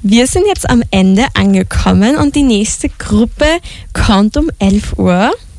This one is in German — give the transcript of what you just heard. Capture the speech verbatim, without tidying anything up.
Wir sind jetzt am Ende angekommen und die nächste Gruppe kommt um elf Uhr.